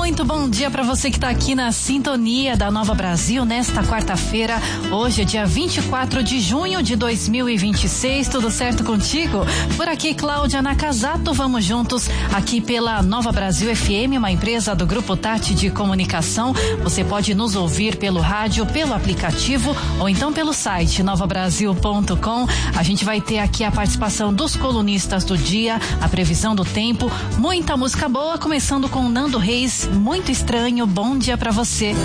Muito bom dia para você que está aqui na sintonia da Nova Brasil nesta quarta-feira. Hoje é dia 24 de junho de 2026. Tudo certo contigo? Por aqui, Cláudia Nakazato. Vamos juntos aqui pela Nova Brasil FM, uma empresa do Grupo Tati de Comunicação. Você pode nos ouvir pelo rádio, pelo aplicativo ou então pelo site novabrasil.com. A gente vai ter aqui a participação dos colunistas do dia, a previsão do tempo, muita música boa, começando com Nando Reis, Muito Estranho. Bom dia pra você.